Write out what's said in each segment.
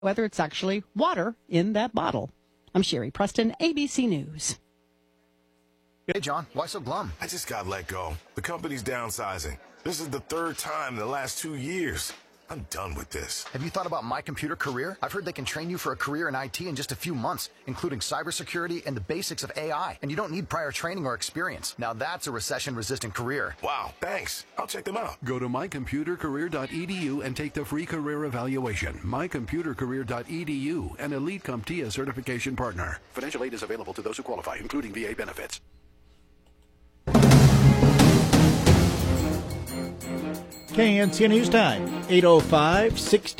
whether it's actually water in that bottle. I'm Sherry Preston, ABC News. Hey, John, why so glum? I just got let go. The company's downsizing. This is the third time in the last 2 years. I'm done with this. Have you thought about My Computer Career? I've heard they can train you for a career in IT in just a few months, including cybersecurity and the basics of AI. And you don't need prior training or experience. Now that's a recession-resistant career. Wow, thanks. I'll check them out. Go to mycomputercareer.edu and take the free career evaluation. mycomputercareer.edu, an Elite CompTIA certification partner. Financial aid is available to those who qualify, including VA benefits. KNCN News Time, 8:05,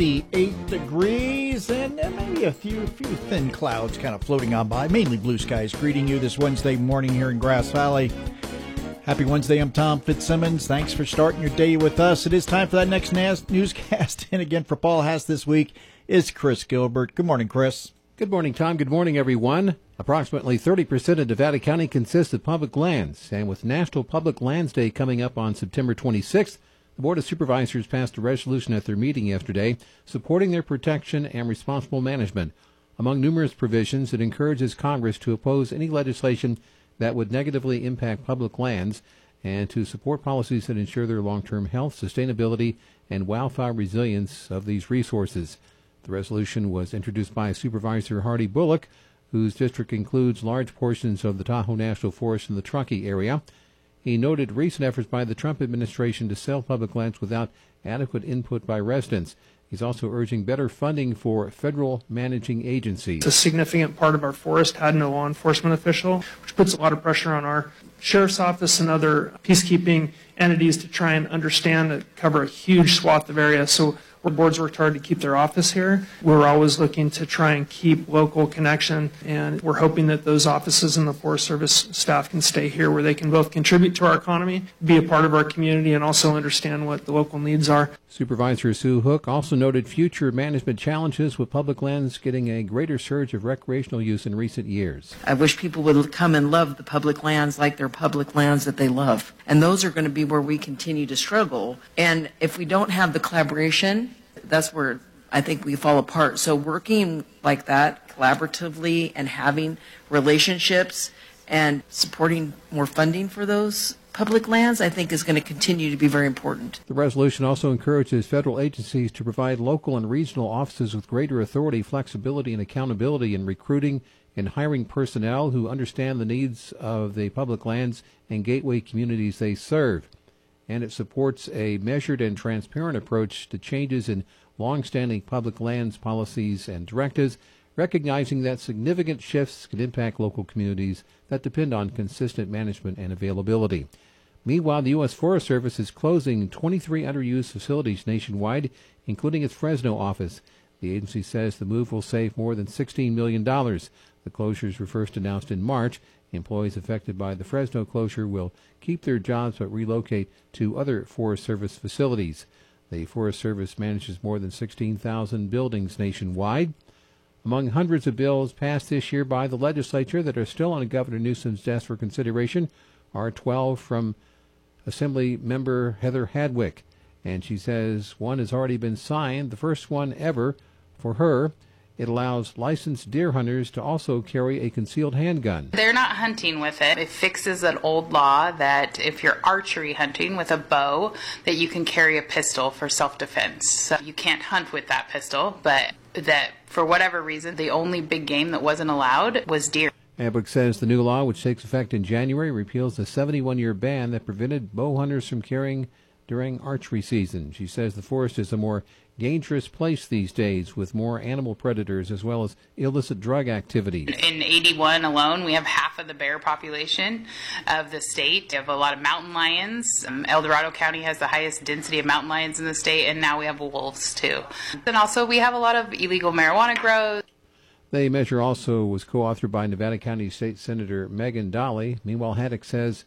68 degrees, and maybe a few thin clouds kind of floating on by, mainly blue skies, greeting you this Wednesday morning here in Grass Valley. Happy Wednesday, I'm Tom Fitzsimmons. Thanks for starting your day with us. It is time for that next newscast, and again for Paul Haas this week is Chris Gilbert. Good morning, Chris. Good morning, Tom. Good morning, everyone. Approximately 30% of Nevada County consists of public lands, and with National Public Lands Day coming up on September 26th, the Board of Supervisors passed a resolution at their meeting yesterday supporting their protection and responsible management. Among numerous provisions, it encourages Congress to oppose any legislation that would negatively impact public lands and to support policies that ensure their long-term health, sustainability, and wildfire resilience of these resources. The resolution was introduced by Supervisor Hardy Bullock, whose district includes large portions of the Tahoe National Forest and the Truckee area. He noted recent efforts by the Trump administration to sell public lands without adequate input by residents. He's also urging better funding for federal managing agencies. A significant part of our forest had no law enforcement official, which puts a lot of pressure on our sheriff's office and other peacekeeping entities to try and understand and cover a huge swath of area. So our boards worked hard to keep their office here. We're always looking to try and keep local connection, and we're hoping that those offices and the Forest Service staff can stay here where they can both contribute to our economy, be a part of our community, and also understand what the local needs are. Supervisor Sue Hook also noted future management challenges with public lands getting a greater surge of recreational use in recent years. I wish people would come and love the public lands like they're public lands that they love. And those are going to be where we continue to struggle. And if we don't have the collaboration, that's where I think we fall apart. So working like that collaboratively and having relationships and supporting more funding for those public lands, I think is going to continue to be very important. The resolution also encourages federal agencies to provide local and regional offices with greater authority, flexibility, and accountability in recruiting and hiring personnel who understand the needs of the public lands and gateway communities they serve. And it supports a measured and transparent approach to changes in long-standing public lands policies and directives, recognizing that significant shifts can impact local communities that depend on consistent management and availability. Meanwhile, the U.S. Forest Service is closing 23 underused facilities nationwide, including its Fresno office. The agency says the move will save more than $16 million. The closures were first announced in March. Employees affected by the Fresno closure will keep their jobs but relocate to other Forest Service facilities. The Forest Service manages more than 16,000 buildings nationwide. Among hundreds of bills passed this year by the legislature that are still on Governor Newsom's desk for consideration are 12 from Assembly Member Heather Hadwick. And she says one has already been signed, the first one ever for her. It allows licensed deer hunters to also carry a concealed handgun. They're not hunting with it. It fixes an old law that if you're archery hunting with a bow, that you can carry a pistol for self-defense. So you can't hunt with that pistol, but that for whatever reason, the only big game that wasn't allowed was deer. Hadwick says the new law, which takes effect in January, repeals the 71-year ban that prevented bow hunters from carrying during archery season. She says the forest is a more dangerous place these days with more animal predators as well as illicit drug activity. In 81 alone, we have half of the bear population of the state. We have a lot of mountain lions. El Dorado County has the highest density of mountain lions in the state, and now we have wolves too. And also we have a lot of illegal marijuana growth. The measure also was co-authored by Nevada County State Senator Megan Dolly. Meanwhile, Hadwick says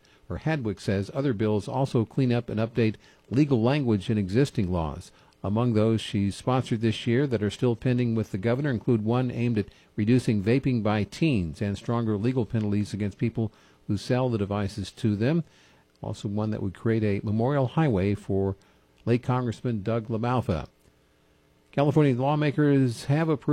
other bills also clean up and update legal language in existing laws. Among those she's sponsored this year that are still pending with the governor include one aimed at reducing vaping by teens and stronger legal penalties against people who sell the devices to them. Also one that would create a memorial highway for late Congressman Doug LaMalfa. California lawmakers have approved